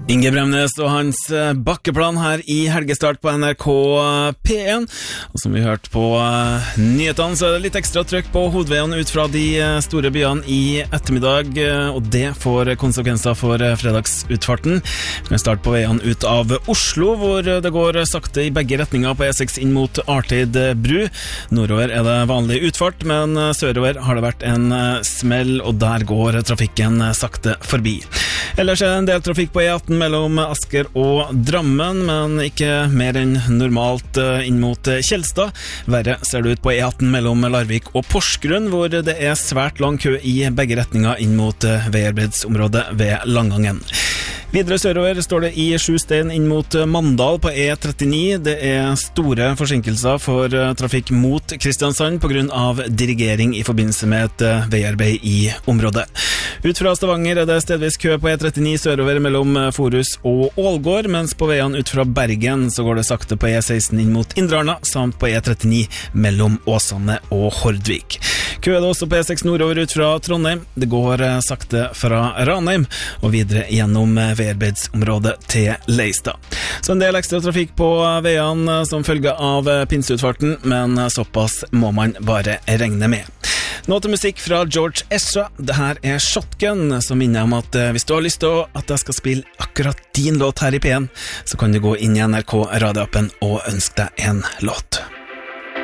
Inge Bremnes og hans bakkeplan her i helgestart på NRK P1. Og som vi hørte på nyhetene, så er det litt ekstra trykk på hovedveiene ut fra de store byene i ettermiddag, og det får konsekvenser for fredagsutfarten. Vi kan starte på veiene ut av Oslo, hvor det går sakte i begge retninger på E6 inn mot Artid bru. Nordover er det vanlig utfart, men sørover har det vært en smell, og der går trafikken sakte forbi. Ellers er det en del trafikk på E18 mellom Asker og Drammen, men ikke mer enn normalt inn mot Kjelstad. Verre ser det ut på E18 mellom Larvik og Porsgrunn, hvor det er svært lang kø i begge retninger inn mot veiarbeidsområdet ved Langangen. Videre sørover står det i 7 stein inn mot Mandal på E39. Det er store forsinkelser for trafikk mot Kristiansand på grunn av dirigering i forbindelse med et veiarbeid i området. Ut fra Stavanger er det stedvis kø på E39 sørover mellom Forus og Ålgård, mens på veiene ut fra Bergen så går det sakte på E16 inn mot Indre-Arna, samt på E39 mellom Åsane og Hordvik. Kø er det også på E6 nordover ut fra Trondheim. Det går sakte fra Ranheim og videre gjennom veiarbeidsområdet til Leistad. Så en del ekstra trafikk på veiene som følge av pinseutfarten, men såpass må man bare regne med. Nå til musikk fra George Ezra. Det her er Shotgun, som minner om at hvis du har lyst til at jeg skal spille akkurat din låt her i P1, så kan du gå inn i NRK radioappen og ønske deg en låt.